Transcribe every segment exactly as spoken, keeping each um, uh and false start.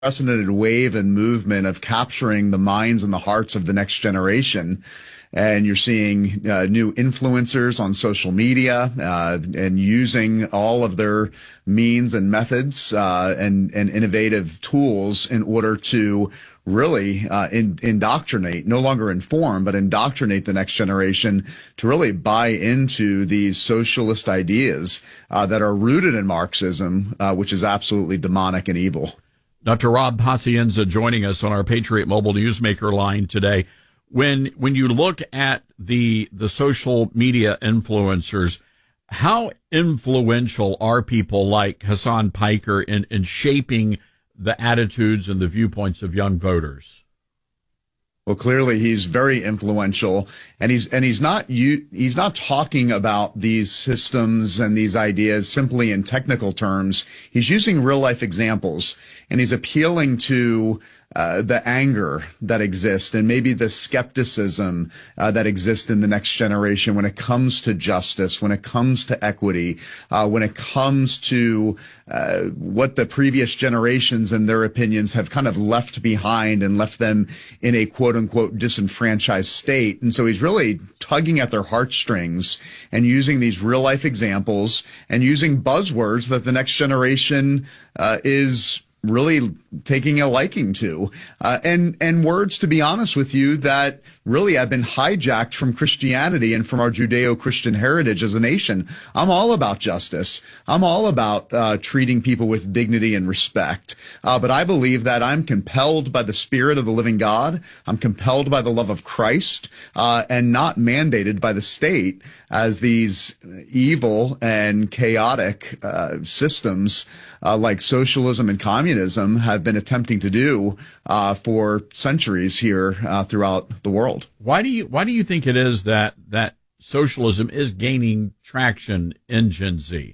unprecedented wave and movement of capturing the minds and the hearts of the next generation. And you're seeing uh, new influencers on social media uh, and using all of their means and methods uh, and, and innovative tools in order to really uh, in, indoctrinate, no longer inform, but indoctrinate the next generation to really buy into these socialist ideas uh, that are rooted in Marxism, uh, which is absolutely demonic and evil. Doctor Rob Pacienza joining us on our Patriot Mobile Newsmaker line today. When when you look at the the social media influencers, how influential are people like Hasan Piker in, in shaping the attitudes and the viewpoints of young voters? Well, clearly he's very influential, and he's and he's not you he's not talking about these systems and these ideas simply in technical terms. He's using real life examples, and he's appealing to Uh, the anger that exists and maybe the skepticism uh, that exists in the next generation when it comes to justice, when it comes to equity, uh, when it comes to uh, what the previous generations and their opinions have kind of left behind and left them in a quote unquote disenfranchised state. And so he's really tugging at their heartstrings and using these real life examples and using buzzwords that the next generation uh, is really taking a liking to, uh, and, and words, to be honest with you, that really have been hijacked from Christianity and from our Judeo-Christian heritage as a nation. I'm all about justice. I'm all about, uh, treating people with dignity and respect. Uh, but I believe that I'm compelled by the Spirit of the living God. I'm compelled by the love of Christ, uh, and not mandated by the state as these evil and chaotic, uh, systems, uh, like socialism and communism have been attempting to do uh, for centuries here uh, throughout the world. Why do you why do you think it is that that socialism is gaining traction in Gen Z?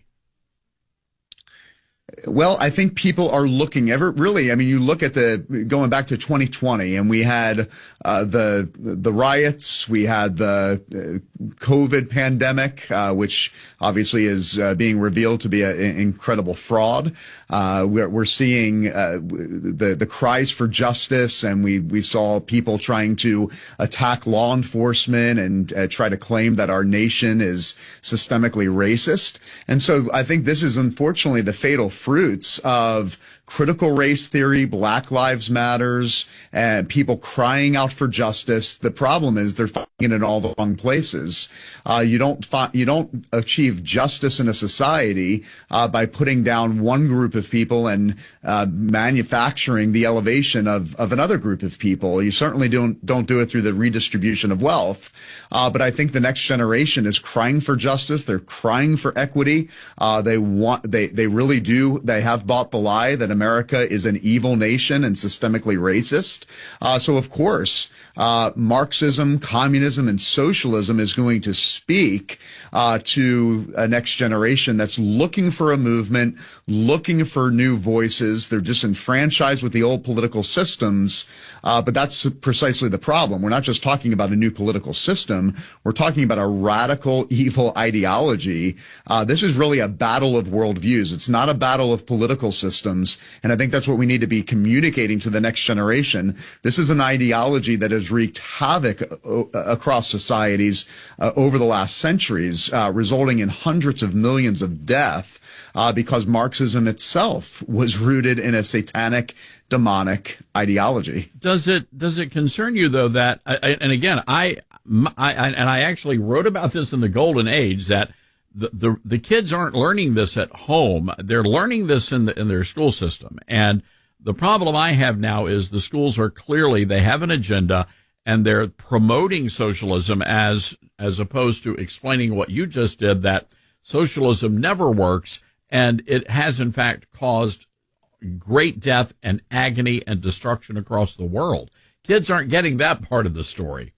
Well, I think people are looking ever really. I mean, you look at the going back to twenty twenty, and we had uh, the the riots, we had the uh, COVID pandemic, uh, which obviously is uh, being revealed to be an incredible fraud. Uh, we're, we're seeing uh, the the cries for justice, and we we saw people trying to attack law enforcement and uh, try to claim that our nation is systemically racist. And so I think this is unfortunately the fatal fruits of critical race theory, Black Lives Matters, and people crying out for justice. The problem is they're finding it in all the wrong places. Uh, you don't find, you don't achieve justice in a society uh, by putting down one group of people and uh, manufacturing the elevation of, of another group of people. You certainly don't don't do it through the redistribution of wealth. Uh, but I think the next generation is crying for justice. They're crying for equity. Uh, they want they they really do. They have bought the lie that America is an evil nation and systemically racist. Uh, so, of course, uh, Marxism, communism, and socialism is going to speak uh, to a next generation that's looking for a movement, looking for new voices. They're disenfranchised with the old political systems. Uh, but that's precisely the problem. We're not just talking about a new political system. We're talking about a radical, evil ideology. Uh, this is really a battle of worldviews. It's not a battle of political systems. And I think that's what we need to be communicating to the next generation. This is an ideology that has wreaked havoc o- across societies uh, over the last centuries, uh, resulting in hundreds of millions of death uh, because Marxism itself was rooted in a satanic, demonic ideology. Does it does it concern you though that and again I, I and I actually wrote about this in the Golden Age that the the, the kids aren't learning this at home. They're learning this in the in their school system. And the problem I have now is the schools are clearly they have an agenda and they're promoting socialism as as opposed to explaining what you just did, that socialism never works and it has in fact caused great death and agony and destruction across the world. Kids aren't getting that part of the story.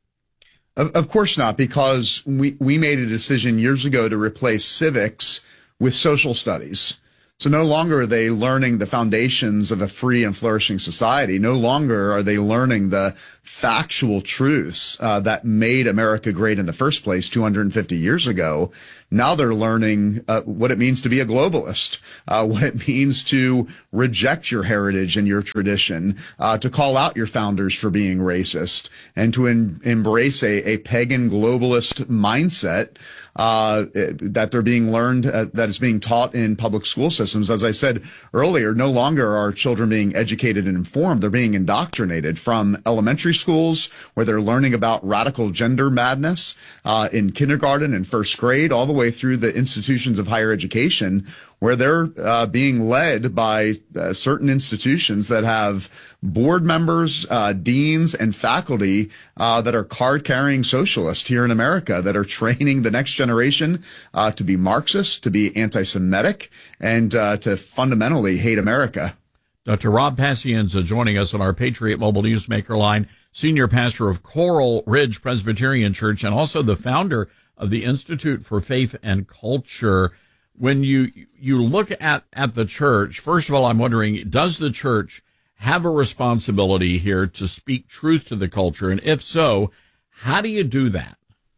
Of, of course not, because we, we made a decision years ago to replace civics with social studies. So no longer are they learning the foundations of a free and flourishing society. No longer are they learning the factual truths uh, that made America great in the first place two hundred fifty years ago. Now they're learning uh, what it means to be a globalist, uh, what it means to reject your heritage and your tradition, uh, to call out your founders for being racist, and to en- embrace a, a pagan globalist mindset uh, that they're being learned, uh, that is being taught in public school systems. As I said earlier, no longer are children being educated and informed. They're being indoctrinated from elementary schools, where they're learning about radical gender madness, uh, in kindergarten and first grade, all the way through the institutions of higher education, where they're uh, being led by uh, certain institutions that have board members, uh, deans, and faculty uh, that are card-carrying socialists here in America, that are training the next generation uh, to be Marxist, to be anti-Semitic, and uh, to fundamentally hate America. Doctor Rob Paciens joining us on our Patriot Mobile Newsmaker line, senior pastor of Coral Ridge Presbyterian Church, and also the founder of the Institute for Faith and Culture. When you you look at, at the church, first of all, I'm wondering, does the church have a responsibility here to speak truth to the culture? And if so, how do you do that?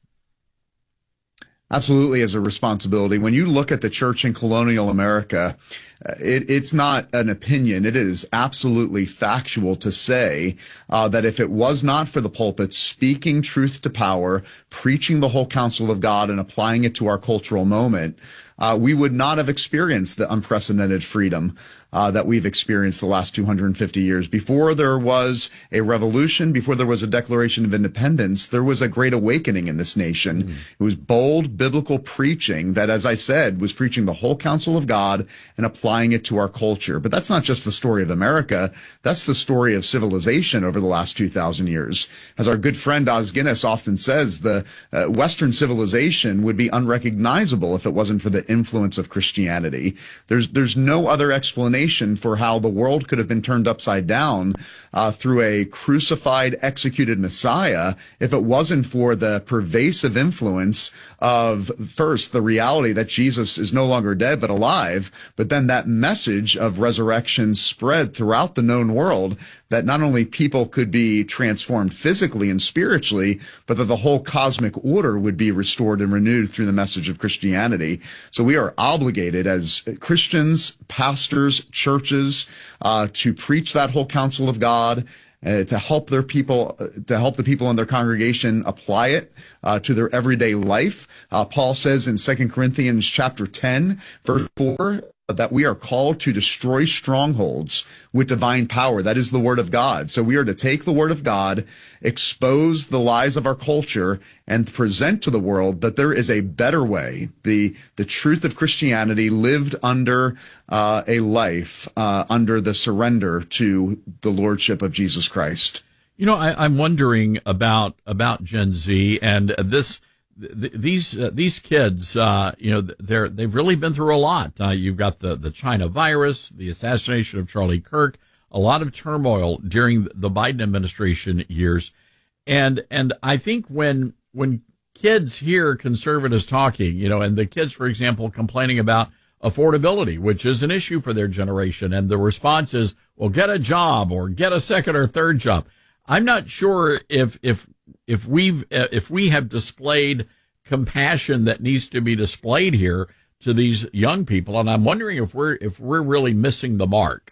Absolutely, as a responsibility. When you look at the church in colonial America, it, it's not an opinion. It is absolutely factual to say uh, that if it was not for the pulpit speaking truth to power, preaching the whole counsel of God and applying it to our cultural moment, uh, we would not have experienced the unprecedented freedom Uh, that we've experienced the last two hundred fifty years. Before there was a revolution, before there was a Declaration of Independence, there was a great awakening in this nation. Mm. It was bold biblical preaching that, as I said, was preaching the whole counsel of God and applying it to our culture. But that's not just the story of America. That's the story of civilization over the last two thousand years. As our good friend Os Guinness often says, the uh, Western civilization would be unrecognizable if it wasn't for the influence of Christianity. There's, there's no other explanation for how the world could have been turned upside down uh, through a crucified, executed Messiah if it wasn't for the pervasive influence of, first, the reality that Jesus is no longer dead but alive, but then that message of resurrection spread throughout the known world, that not only people could be transformed physically and spiritually, but that the whole cosmic order would be restored and renewed through the message of Christianity. So we are obligated as Christians, pastors, churches, uh, to preach that whole counsel of God, uh, to help their people, uh, to help the people in their congregation apply it uh, to their everyday life. Uh, Paul says in Second Corinthians chapter ten, verse four, that we are called to destroy strongholds with divine power. That is the word of God. So we are to take the word of God, expose the lies of our culture, and present to the world that there is a better way, the the truth of Christianity lived under uh, a life uh, under the surrender to the lordship of Jesus Christ. You know, I, I'm wondering about about Gen Z and this. Th- these uh, these kids, uh, you know, they're they've really been through a lot. Uh, you've got the the China virus, the assassination of Charlie Kirk, a lot of turmoil during the Biden administration years, and and I think when when kids hear conservatives talking, you know, and the kids, for example, complaining about affordability, which is an issue for their generation, and the response is, well, get a job or get a second or third job. I'm not sure if if if we've uh, if we have displayed compassion that needs to be displayed here to these young people, and I'm wondering if we're if we're really missing the mark.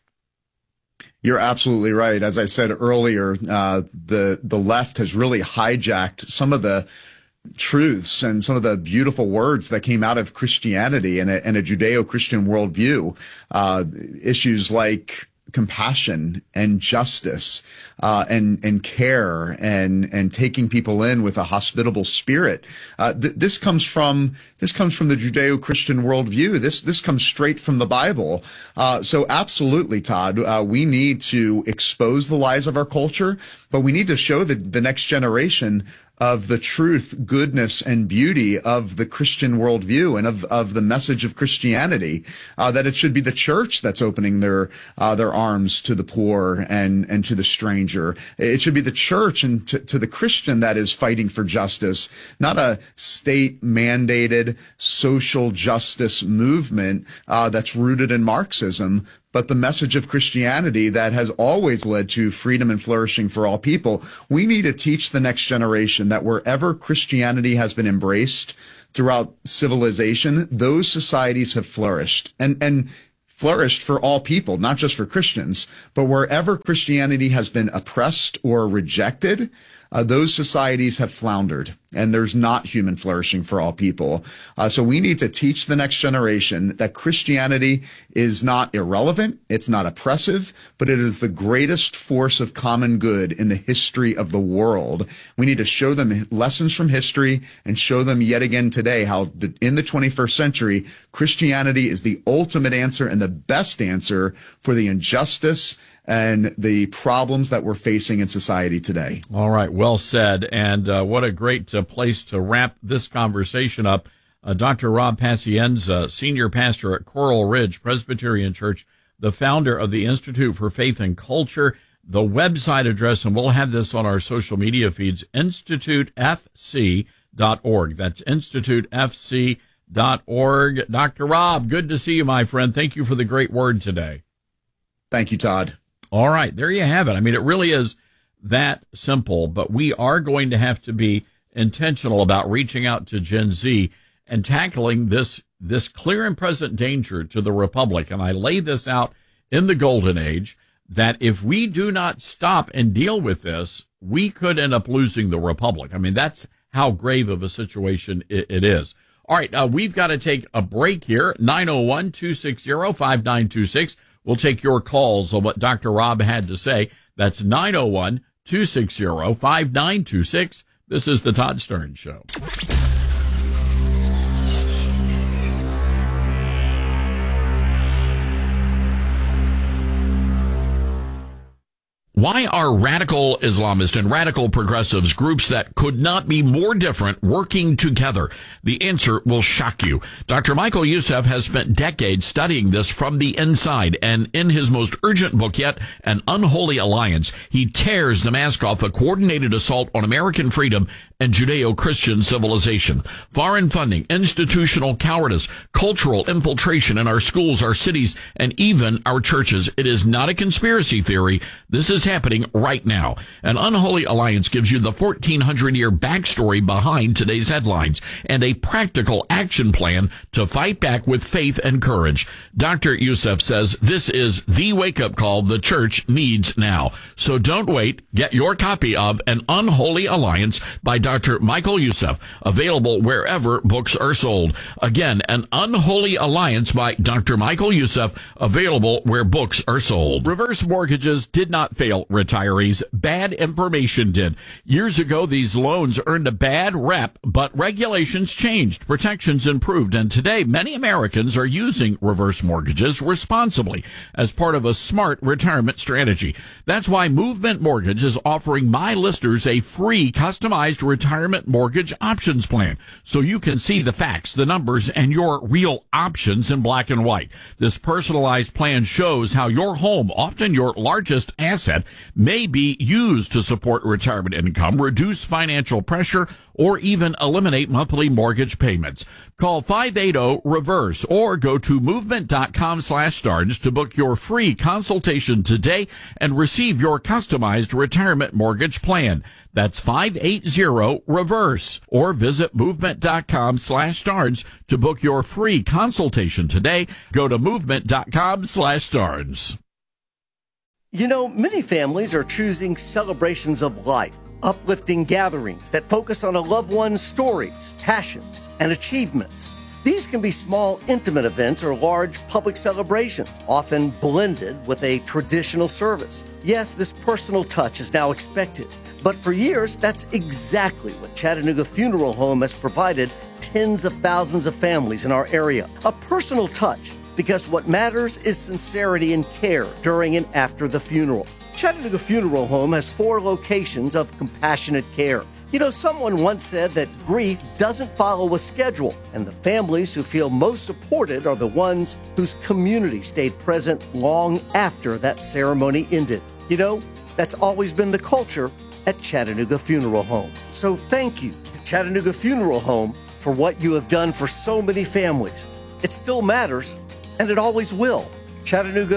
You're absolutely right. As I said earlier, uh, the the left has really hijacked some of the truths and some of the beautiful words that came out of Christianity and a, and a Judeo-Christian worldview. Uh, issues like compassion and justice, uh, and, and care and, and taking people in with a hospitable spirit. Uh, th- this comes from, this comes from the Judeo-Christian worldview. This, this comes straight from the Bible. Uh, so absolutely, Todd, uh, we need to expose the lies of our culture, but we need to show the, the next generation of the truth, goodness, and beauty of the Christian worldview and of, of the message of Christianity, uh, that it should be the church that's opening their, uh, their arms to the poor and, and to the stranger. It should be the church and to, to the Christian that is fighting for justice, not a state mandated social justice movement, uh, that's rooted in Marxism, but the message of Christianity that has always led to freedom and flourishing for all people. We need to teach the next generation that wherever Christianity has been embraced throughout civilization, those societies have flourished and, and flourished for all people, not just for Christians. But wherever Christianity has been oppressed or rejected, Uh, those societies have floundered, and there's not human flourishing for all people. Uh, so we need to teach the next generation that Christianity is not irrelevant, it's not oppressive, but it is the greatest force of common good in the history of the world. We need to show them lessons from history and show them yet again today how the, in the twenty-first century, Christianity is the ultimate answer and the best answer for the injustice and the problems that we're facing in society today. All right, well said. And uh, what a great uh, place to wrap this conversation up. Uh, Doctor Rob Pacienza, senior pastor at Coral Ridge Presbyterian Church, the founder of the Institute for Faith and Culture. The website address, and we'll have this on our social media feeds, institute f c dot org. That's institute f c dot org. Doctor Rob, good to see you, my friend. Thank you for the great word today. Thank you, Todd. All right, there you have it. I mean, it really is that simple, but we are going to have to be intentional about reaching out to Gen Z and tackling this this clear and present danger to the Republic. And I lay this out in the Golden Age, that if we do not stop and deal with this, we could end up losing the Republic. I mean, that's how grave of a situation it, it is. All right, uh, we've got to take a break here. nine oh one, two six zero, five nine two six. We'll take your calls on what Doctor Rob had to say. That's nine oh one, two six zero, five nine two six. This is the Todd Stern Show. Why are radical Islamists and radical progressives, groups that could not be more different, working together? The answer will shock you. Doctor Michael Youssef has spent decades studying this from the inside, and in his most urgent book yet, An Unholy Alliance, he tears the mask off a coordinated assault on American freedom and Judeo-Christian civilization. Foreign funding, institutional cowardice, cultural infiltration in our schools, our cities, and even our churches. It is not a conspiracy theory. This is happening right now. An Unholy Alliance gives you the fourteen hundred year backstory behind today's headlines and a practical action plan to fight back with faith and courage. Doctor Youssef says this is the wake-up call the church needs now. So don't wait. Get your copy of An Unholy Alliance by Doctor Michael Youssef, available wherever books are sold. Again, An Unholy Alliance by Doctor Michael Youssef, available where books are sold. Reverse mortgages did not fail retirees. Bad information did. Years ago, these loans earned a bad rep, but regulations changed, protections improved, and today many Americans are using reverse mortgages responsibly as part of a smart retirement strategy. That's why Movement Mortgage is offering my listeners a free customized retirement mortgage options plan, so you can see the facts, the numbers, and your real options in black and white. This personalized plan shows how your home, often your largest asset, may be used to support retirement income, reduce financial pressure, or even eliminate monthly mortgage payments. Call five eight zero, REVERSE or go to movement.com slash starns to book your free consultation today and receive your customized retirement mortgage plan. That's five eight zero, REVERSE or visit movement.com slash starns to book your free consultation today. Go to movement.com slash starns. You know, many families are choosing celebrations of life, uplifting gatherings that focus on a loved one's stories, passions, and achievements. These can be small, intimate events or large public celebrations, often blended with a traditional service. Yes, this personal touch is now expected, but for years, that's exactly what Chattanooga Funeral Home has provided tens of thousands of families in our area. A personal touch, because what matters is sincerity and care during and after the funeral. Chattanooga Funeral Home has four locations of compassionate care. You know, someone once said that grief doesn't follow a schedule, and the families who feel most supported are the ones whose community stayed present long after that ceremony ended. You know, that's always been the culture at Chattanooga Funeral Home. So thank you to Chattanooga Funeral Home for what you have done for so many families. It still matters, and it always will. Chattanooga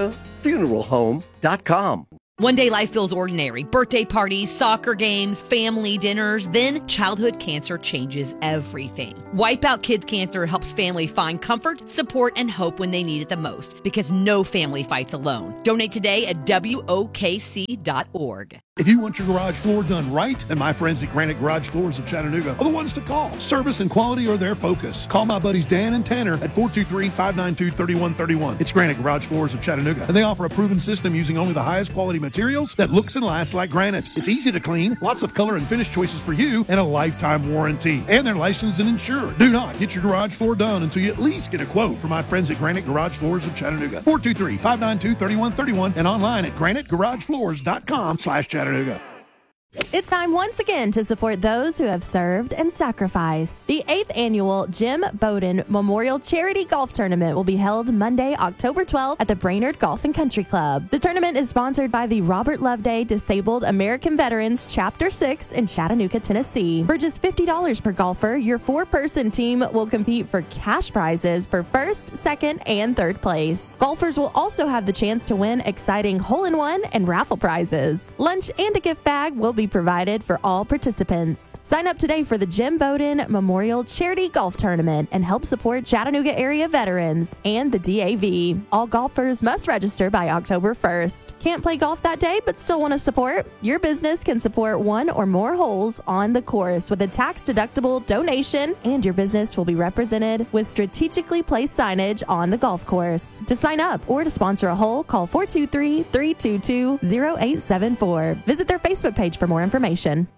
funeral home dot com. One day life feels ordinary. Birthday parties, soccer games, family dinners. Then childhood cancer changes everything. Wipeout Kids Cancer helps family find comfort, support, and hope when they need it the most, because no family fights alone. Donate today at W O K C dot org. If you want your garage floor done right, then my friends at Granite Garage Floors of Chattanooga are the ones to call. Service and quality are their focus. Call my buddies Dan and Tanner at four two three, five nine two, three one three one. It's Granite Garage Floors of Chattanooga, and they offer a proven system using only the highest quality materials that looks and lasts like granite. It's easy to clean, lots of color and finish choices for you, and a lifetime warranty. And they're licensed and insured. Do not get your garage floor done until you at least get a quote from my friends at Granite Garage Floors of Chattanooga. four two three, five nine two, three one three one and online at granite garage floors dot com slash Chattanooga. It's time once again to support those who have served and sacrificed. The eighth annual Jim Bowden Memorial Charity Golf Tournament will be held Monday, October twelfth at the Brainerd Golf and Country Club. The tournament is sponsored by the Robert Loveday Disabled American Veterans Chapter six in Chattanooga, Tennessee. For just fifty dollars per golfer, your four-person team will compete for cash prizes for first, second, and third place. Golfers will also have the chance to win exciting hole-in-one and raffle prizes. Lunch and a gift bag will be provided for all participants. Sign up today for the Jim Bowden Memorial Charity Golf Tournament and help support Chattanooga area veterans and the D A V. All golfers must register by October first. Can't play golf that day but still want to support? Your business can support one or more holes on the course with a tax-deductible donation, and your business will be represented with strategically placed signage on the golf course. To sign up or to sponsor a hole, call four two three, three two two, zero eight seven four. Visit their Facebook page for more information.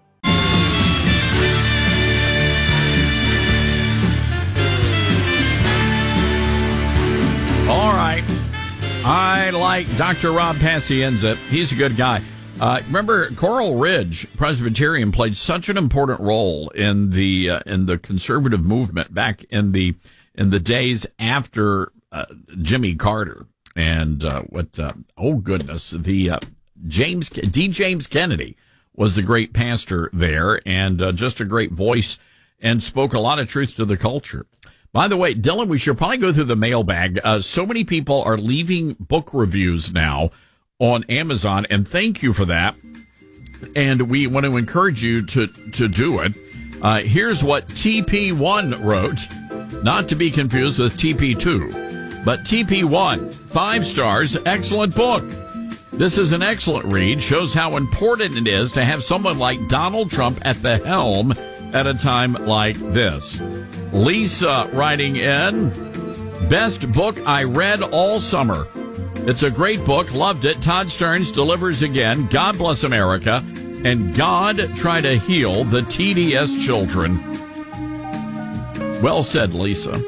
All right. I like Doctor Rob Pacienza. He's a good guy. Uh, remember, Coral Ridge Presbyterian played such an important role in the uh, in the conservative movement back in the in the days after uh, Jimmy Carter and uh, what? Uh, oh goodness, the uh, James D. James Kennedy was the great pastor there, and uh, just a great voice, and spoke a lot of truth to the culture. By the way, Dylan, we should probably go through the mailbag. Uh, so many people are leaving book reviews now on Amazon, and thank you for that. And we want to encourage you to, to do it. Uh, here's what T P one wrote, not to be confused with T P two, but T P one, five stars, excellent book. This is an excellent read, shows how important it is to have someone like Donald Trump at the helm at a time like this. Lisa writing in, best book I read all summer. It's a great book, loved it. Todd Stearns delivers again. God bless America, and God try to heal the T D S children. Well said, Lisa.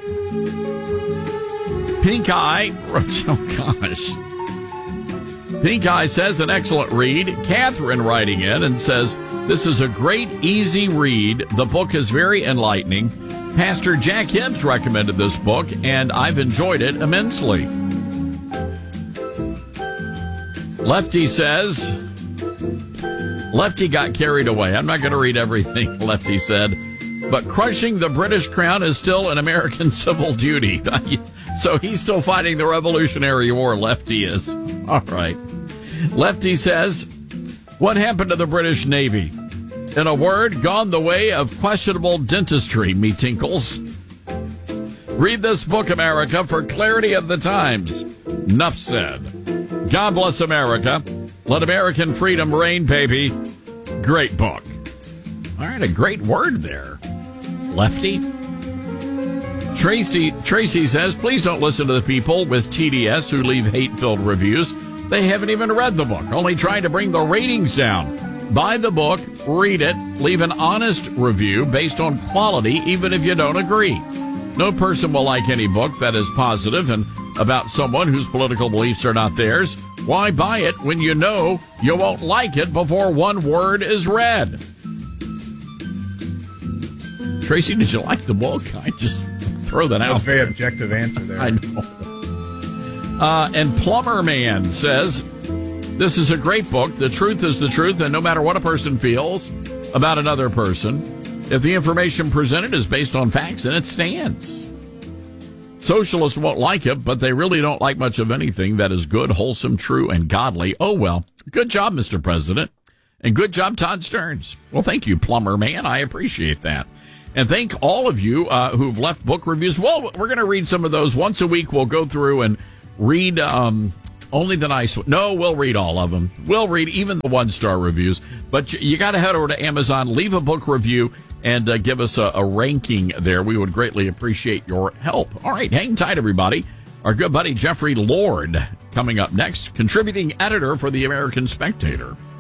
Pink Eye, oh gosh. Pink Eye says, an excellent read. Catherine writing in and says, this is a great, easy read. The book is very enlightening. Pastor Jack Hibbs recommended this book, and I've enjoyed it immensely. Lefty says, Lefty got carried away. I'm not going to read everything Lefty said, but crushing the British crown is still an American civil duty. So he's still fighting the Revolutionary War, Lefty is. All right. Lefty says, what happened to the British Navy? In a word, gone the way of questionable dentistry, me tinkles. Read this book, America, for clarity of the times. Nuff said. God bless America. Let American freedom reign, baby. Great book. All right, a great word there. Lefty. Tracy, Tracy says, please don't listen to the people with T D S who leave hate-filled reviews. They haven't even read the book, only trying to bring the ratings down. Buy the book, read it, leave an honest review based on quality, even if you don't agree. No person will like any book that is positive and about someone whose political beliefs are not theirs. Why buy it when you know you won't like it before one word is read? Tracy, did you like the book? I just throw that out. That was a very objective answer there. I know. Uh, and Plumber Man says, this is a great book. The truth is the truth, and no matter what a person feels about another person, if the information presented is based on facts, then it stands. Socialists won't like it, but they really don't like much of anything that is good, wholesome, true, and godly. Oh, well, good job, Mister President. And good job, Todd Stearns. Well, thank you, Plumber Man. I appreciate that. And thank all of you uh, who've left book reviews. Well, we're going to read some of those. Once a week, we'll go through and read um, only the nice ones. No, we'll read all of them. We'll read even the one-star reviews. But you, you got to head over to Amazon, leave a book review, and uh, give us a, a ranking there. We would greatly appreciate your help. All right, hang tight, everybody. Our good buddy Jeffrey Lord coming up next, contributing editor for the American Spectator.